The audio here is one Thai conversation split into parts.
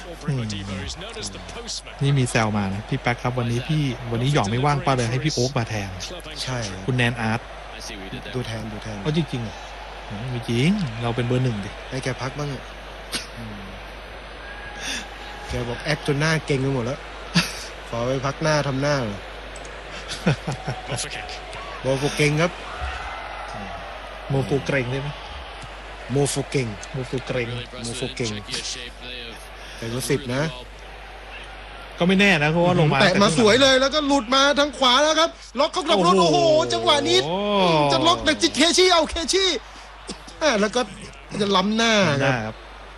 นี่มีแซวมานะพี่แป๊กครับวันนี้หยองไม่ว่างป้าเลยให้พี่โอ๊กมาแทนใช่คุณแนนอาร์ตดูแทนก็จริงๆเหรอไม่จริงเราเป็นเบอร์หนึ่งดิให้แกพักบ้างแกบอกแอคจนหน้าเก่งไปหมดแล้วขอไปพักหน้าทำหน้าเหรอโมโฟเก่งครับโมโฟเกรงได้ไหมโมโฟเก่งแต่ก็10นะก็ไม่แน่นะเพราะว่าลงมาแต่มาสวยเลยแล้วก็หลุดมาทางขวาแล้วครับล็อกเข้ากลับรถโอ้โหจังหวะนี้จะล็อกแต่จิเคชี่เอาเคชี่แล้วก็จะล้ำหน้าครับ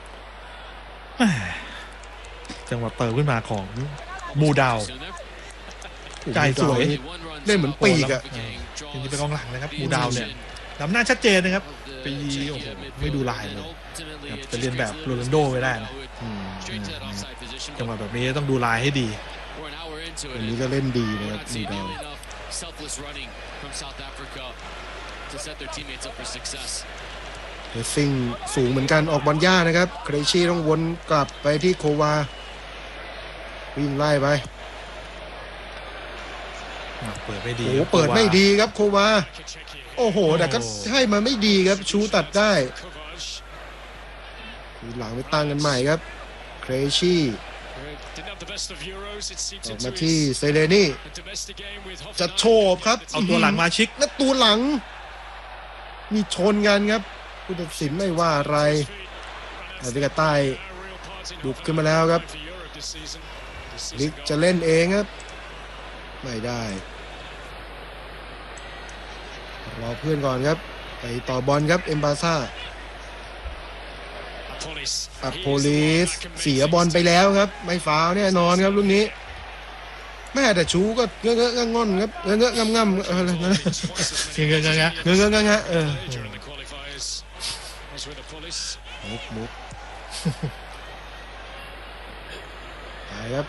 จังหวะเติมขึ้นมาของบูดาวใจสวยเล่นเหมือนปีกอะจริงๆเป็นกองหลังนะครับบูดาวเนี่ยล้ำหน้าชัดเจนนะครับปีโอ้โหไม่ดูลายเลยจะเรียนแบบโรนัลโดไม่ได้นะจังหวะแบบนี้ต้องดูลายให้ดีวันนี้ก็เล่นดีนะครับบูดาวเดซซิ่งสูงเหมือนกันออกบอลย่านะครับเครชี่ต้องวนกลับไปที่โควาวิ่งไล่ไปเปิดไม่ดีเปิดไม่ดีครับโควาโอ้โหแต่ก็ให้มาไม่ดีครับชูตัดได้หลังไปตั้งกันใหม่ครับเครชี่ออกมาที่เซเลนี่จะโฉบครับเอาตัวหลังมาชิกและตัวหลังมีชนกันครับผู้ตัดสินไม่ว่าอะไรอาริกาใต้บุกขึ้นมาแล้วครับลิกจะเล่นเองครับไม่ได้รอเพื่อนก่อนครับไปต่อบอลครับเอ็มบาซ่าอัปโพลิสเสียบอลไปแล้วครับไม่ฟาวล์แน่นอนครับลูกนี้แม่แต่ชูก็เงอะๆง่อนครับเงอะๆง่ำๆอะไรนะมุกไปครับ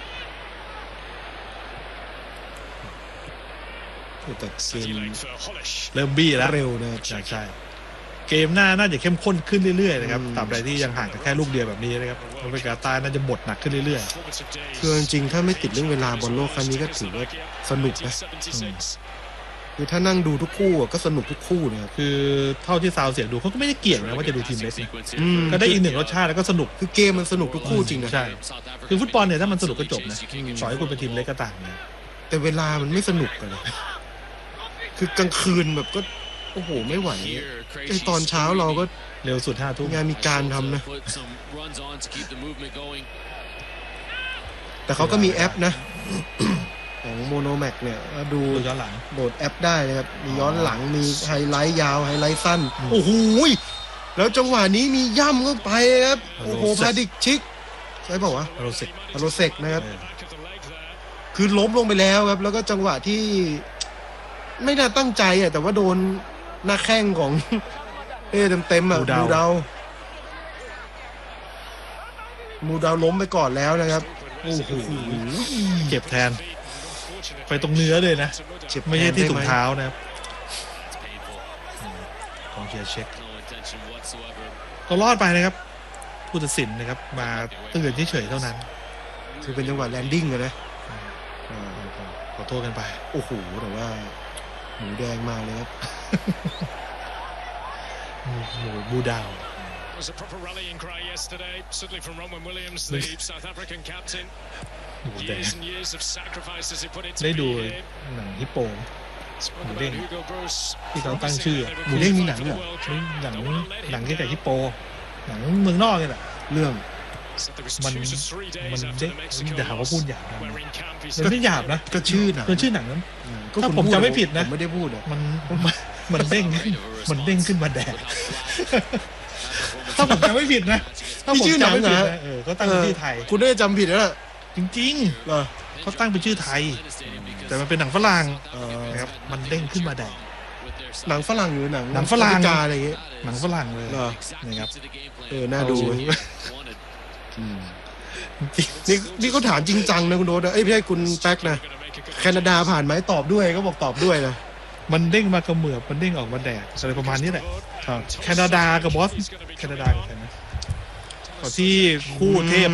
แต่เกมเริ่มบี้แล้วเร็วนะใช่เกมหน้าน่าจะเข้มข้นขึ้นเรื่อยๆนะครับตราบใดที่ยังห่างกันแค่ลูกเดียวแบบนี้นะครับอเมริกาใต้น่าจะบทหนักขึ้นเรื่อยๆคือจริงๆถ้าไม่ติดเรื่องเวลาบอลโลกครั้งนี้ก็ถือว่าสนุกนะคือถ้านั่งดูทุกคู่ก็สนุกทุกคู่นะครับคือเท่าที่ซาวเสียงดูเขาก็ไม่ได้เกี่ยงนะว่าจะดูทีมเล็กก็ได้อีกหนึ่งรสชาติแล้วก็สนุกคือเกมมันสนุกทุกคู่จริงนะใช่คือฟุตบอลเนี่ยถ้ามันสนุกก็จบนะต่อให้คุณเป็นทีมเล็กก็ต่างนะแต่เวลามันไม่สนุกกันเลยคือกลางคืนแบบก็โอ้โหไม่ไหวไอตอนเช้าเราก็เร็วสุด5 ทุ่มงานมีการทำนะแต่เขาก็มีแอปนะของโมโนแม็กเนี่ยดูย้อนหลังโหลดแอปได้นะครับมีย้อนหลังมีไฮไลท์ยาวไฮไลท์สั้นโอ้โหแล้วจังหวะนี้มีย่ำเข้าไปครับโอ้โหพาดิกชิกใช่ป่าววะโรเซกนะครับคือล้มลงไปแล้วครับแล้วก็จังหวะที่ไม่น่าตั้งใจแต่ว่าโดนหน้าแข้งของเต็มมูดาวล้มไปก่อนแล้วนะครับโอ้โหเจ็บแทนไปตรงเนื้อเลยนะไม่ใช่ที่ถุงเท้านะครับของเชียร์เช็คก็รอดไปนะครับผู้ตัดสินนะครับมาเตือนเฉยๆเท่านั้นคือเป็นจังหวะแลนดิ้งเลยนะขอโทษกันไปโอ้โหแต่ว่าหมูแดงมาเลยครับหมูบูดาวได้ดูหนังฮิปโปหมูเด้งที่เขาตั้งชื่อหมูเด้งมีหนังเหรอหนังเกี่ยวกับฮิปโปหนังเมืองนอกนี่แหละเรื่องมันเดี๋ยวหาว่าพูดหยาบมันไม่หยาบนะก็ชื่อหนังนั้นถ้าผมจำไม่ผิดนะไม่ได้พูดมันเด้งขึ้นมาแดกถ้าผมจำไม่ผิดนะถ้าผมจำไม่ผิดนะเขาตั้งเป็นชื่อไทยคุณได้จำผิดแล้วล่ะจริงๆเขาตั้งเป็นชื่อไทยแต่มันเป็นหนังฝรั่งนะครับมันเด้งขึ้นมาแดกหนังฝรั่งหรือหนังฝรั่งอะไรอย่างเงี้ยหนังฝรั่งเลยนะครับน่าดูนี่เขาถามจริงจังนะคุณโดนไม่ใช่คุณแป๊กนะแคนาดาผ่านไหมตอบด้วยก็บอกตอบด้วยนะมันเด้งมากระเหมือบมันเด้งออกมาแดกอะไรประมาณนี้แหละแคนาดากับบอสแคนาดากันนะที่คู่เทพ